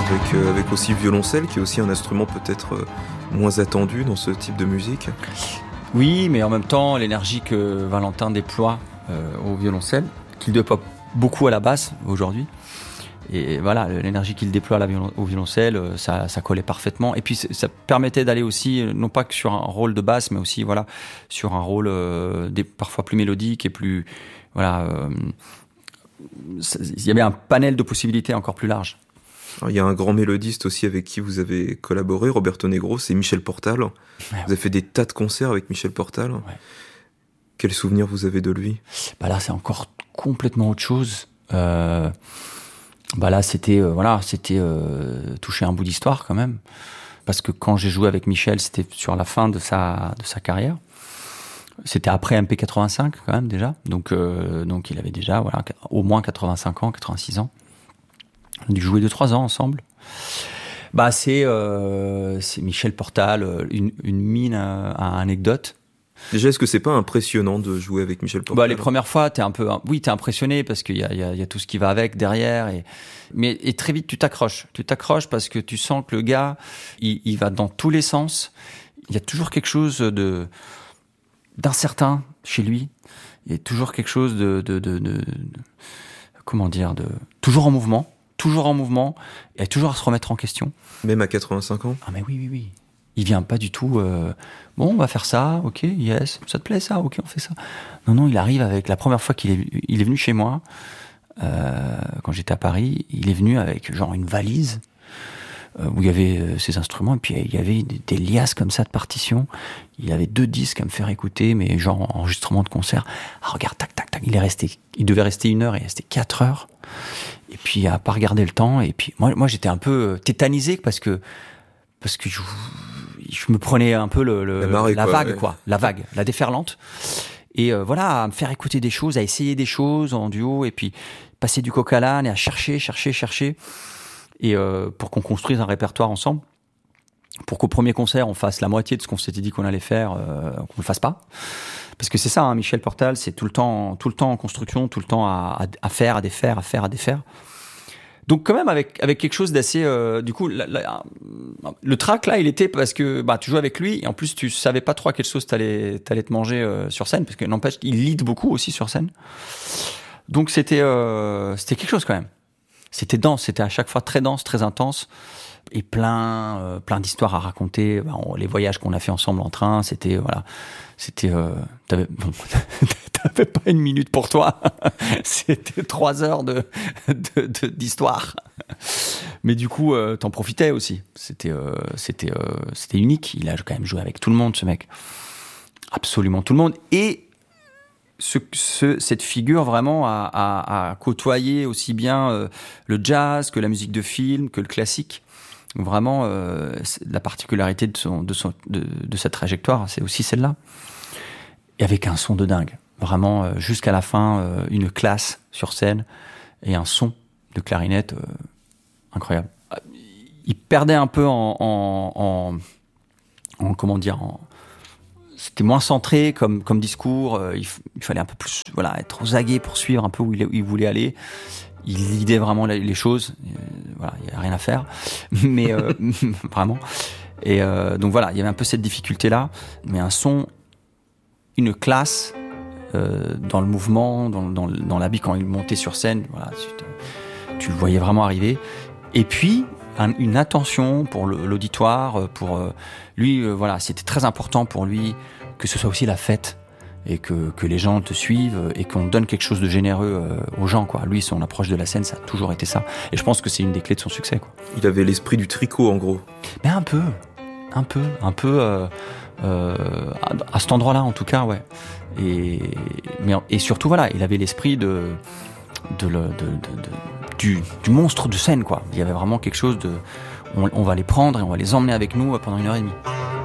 avec aussi le violoncelle, qui est aussi un instrument peut-être moins attendu dans ce type de musique. Oui, mais en même temps, l'énergie que Valentin déploie au violoncelle, qu'il déploie beaucoup à la basse aujourd'hui, et voilà, l'énergie qu'il déploie au violoncelle, ça collait parfaitement. Et puis ça permettait d'aller aussi, non pas que sur un rôle de basse, mais aussi voilà, sur un rôle parfois plus mélodique et plus... Voilà, il y avait un panel de possibilités encore plus large. Alors, il y a un grand mélodiste aussi avec qui vous avez collaboré, Roberto Negro, c'est Michel Portal. Ouais. Vous avez fait des tas de concerts avec Michel Portal. Ouais. Quels souvenirs vous avez de lui ? Là, c'est encore complètement autre chose. Là, c'était toucher un bout d'histoire quand même. Parce que quand j'ai joué avec Michel, c'était sur la fin de sa carrière. C'était après MP85 quand même déjà. Donc il avait déjà au moins 85 ans, 86 ans. On a dû jouer 2-3 ans ensemble. C'est Michel Portal, une mine à anecdotes. Déjà, est-ce que c'est pas impressionnant de jouer avec Michel Portal ? Les premières fois, t'es impressionné parce qu'il y a tout ce qui va avec derrière. Mais très vite, tu t'accroches. Tu t'accroches parce que tu sens que le gars, il va dans tous les sens. Il y a toujours quelque chose d'incertain chez lui. Il y a toujours quelque chose toujours en mouvement. Toujours en mouvement, et toujours à se remettre en question. Même à 85 ans ? Ah mais oui. Il vient pas du tout, on va faire ça, ok, yes, ça te plaît ça, ok, on fait ça. Non, il arrive avec, la première fois qu'il est venu chez moi, quand j'étais à Paris, il est venu avec genre une valise, où il y avait ses instruments, et puis il y avait des liasses comme ça de partitions. Il avait 2 disques à me faire écouter, mais genre enregistrement de concert. Ah, regarde, tac, tac, tac, il devait rester 1 heure, il restait 4 heures. Et puis à pas regarder le temps, et puis moi j'étais un peu tétanisé parce que je me prenais un peu la vague, la déferlante, et à me faire écouter des choses, à essayer des choses en duo, et puis passer du coq à l'âne et à chercher, et pour qu'on construise un répertoire ensemble, pour qu'au premier concert on fasse la moitié de ce qu'on s'était dit qu'on allait faire, qu'on le fasse pas. Parce que c'est ça, Michel Portal, c'est tout le temps en construction, tout le temps à faire, à défaire. Donc quand même avec quelque chose d'assez... du coup, le track là, il était parce que tu jouais avec lui, et en plus tu savais pas trop à quelle sauce t'allais te manger sur scène, parce que n'empêche, il lead beaucoup aussi sur scène. Donc c'était quelque chose quand même. C'était dense, c'était à chaque fois très dense, très intense, et plein d'histoires à raconter. Les voyages qu'on a fait ensemble en train, c'était t'avais pas 1 minute pour toi. C'était 3 heures d'histoire. Mais du coup, t'en profitais aussi. C'était unique. Il a quand même joué avec tout le monde, ce mec. Absolument tout le monde. Et cette figure vraiment a côtoyé aussi bien le jazz que la musique de film, que le classique. Vraiment, la particularité de sa trajectoire, c'est aussi celle-là. Et avec un son de dingue. Vraiment, jusqu'à la fin, une classe sur scène et un son de clarinette incroyable. Il perdait un peu c'était moins centré comme discours. Il fallait un peu plus, être aux aguets pour suivre un peu où il voulait aller. Il lidait vraiment les choses. Il n'y a rien à faire. Mais vraiment. Et donc il y avait un peu cette difficulté-là. Mais un son, une classe dans le mouvement, dans l'habit quand il montait sur scène. Tu le voyais vraiment arriver. Et puis, une attention pour l'auditoire. Pour lui, c'était très important pour lui que ce soit aussi la fête. Et que les gens te suivent et qu'on donne quelque chose de généreux aux gens, quoi. Lui, son approche de la scène, ça a toujours été ça. Et je pense que c'est une des clés de son succès, quoi. Il avait l'esprit du tricot, en gros. Mais un peu à cet endroit-là, en tout cas, ouais. Et surtout, il avait l'esprit du monstre de scène, quoi. Il y avait vraiment quelque chose on va les prendre et on va les emmener avec nous pendant 1h30.